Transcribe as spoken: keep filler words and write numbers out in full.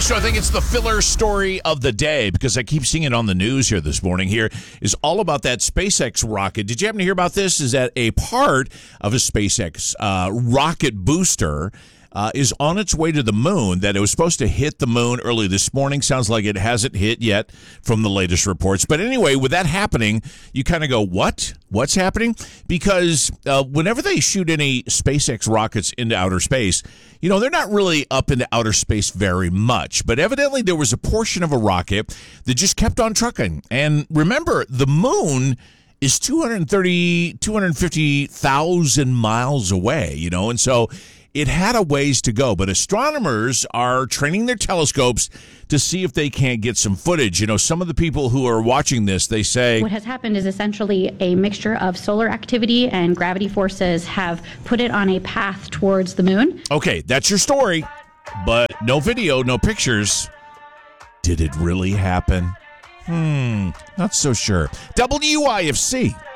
So I think it's the filler story of the day because I keep seeing it on the news here this morning. Here is all about that SpaceX rocket. Did you happen to hear about this? Is that a part of a SpaceX uh, rocket booster uh, is on its way to the moon, that it was supposed to hit the moon early this morning. Sounds like it hasn't hit yet from the latest reports. But anyway, with that happening, you kind of go, what? What's happening? Because uh, whenever they shoot any SpaceX rockets into outer space, you know, they're not really up into outer space very much. But evidently there was a portion of a rocket that just kept on trucking. And remember, the moon is two hundred thirty, two hundred fifty thousand miles away, you know, and so it had a ways to go. But astronomers are training their telescopes to see if they can't get some footage. You know, some of the people who are watching this, they say what has happened is essentially a mixture of solar activity and gravity forces have put it on a path towards the moon. Okay, that's your story, but no video, no pictures. Did it really happen? Hmm, not so sure. W I F C.